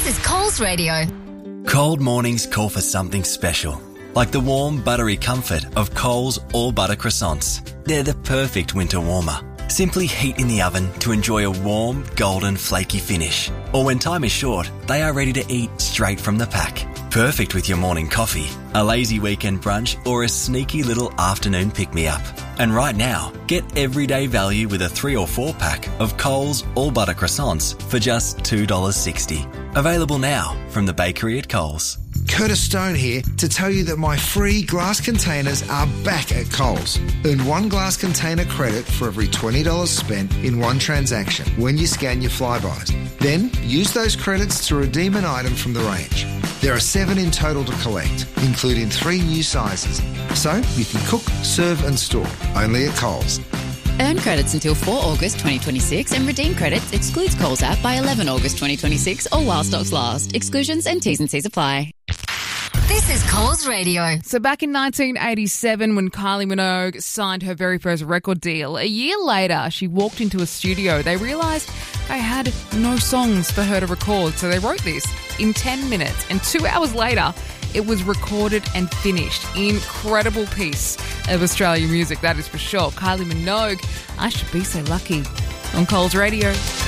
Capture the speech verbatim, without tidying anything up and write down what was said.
is Coles Radio. Cold mornings call for something special, like the warm, buttery comfort of Coles All Butter Croissants. They're the perfect winter warmer. Simply heat in the oven to enjoy a warm, golden, flaky finish. Or when time is short, they are ready to eat straight from the pack. Perfect with your morning coffee, a lazy weekend brunch, or a sneaky little afternoon pick-me-up. And right now, get everyday value with a three or four pack of Coles All Butter Croissants for just two dollars sixty. Available now from the bakery at Coles. Curtis Stone here to tell you that my free glass containers are back at Coles. Earn one glass container credit for every twenty dollars spent in one transaction when you scan your Flybys. Then use those credits to redeem an item from the range. There are seven in total to collect, including three new sizes. So you can cook, serve and store, only at Coles. Earn credits until the fourth of August twenty twenty-six and redeem credits excludes Coles app by the eleventh of August twenty twenty-six or while stocks last. Exclusions and T's and C's apply. This is Coles Radio. So back in nineteen eighty-seven, when Kylie Minogue signed her very first record deal, a year later she walked into a studio. They realised they had no songs for her to record, so they wrote this in ten minutes. And two hours later, it was recorded and finished. Incredible piece of Australian music, that is for sure. Kylie Minogue, I Should Be So Lucky on Coles Radio.